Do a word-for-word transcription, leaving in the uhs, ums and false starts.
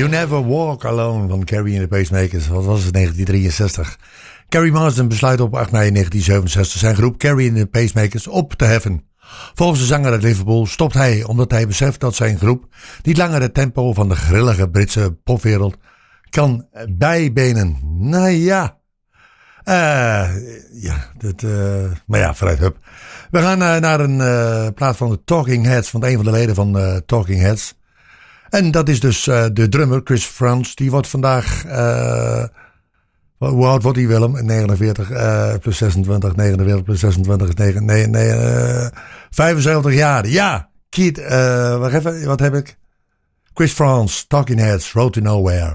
You Never Walk Alone van Carrie and the Pacemakers. Wat was het, negentien drieënzestig. Carrie Marsden besluit op acht mei negentien zevenenzestig zijn groep Carrie and the Pacemakers op te heffen. Volgens de zanger uit Liverpool stopt hij omdat hij beseft dat zijn groep niet langer het tempo van de grillige Britse popwereld kan bijbenen. Nou ja. Uh, ja, dat, uh, maar ja, vooruit, hup. We gaan uh, naar een uh, plaat van de Talking Heads, van een van de leden van uh, Talking Heads. En dat is dus uh, de drummer Chris Frantz. Die wordt vandaag, uh, hoe oud wordt hij, Willem? negenenveertig uh, plus zesentwintig, negenenveertig plus zesentwintig is negen, nee, nee, uh, vijfenzeventig jaar. Ja, Keith, uh, wacht even, wat heb ik? Chris Frantz, Talking Heads, Road to Nowhere.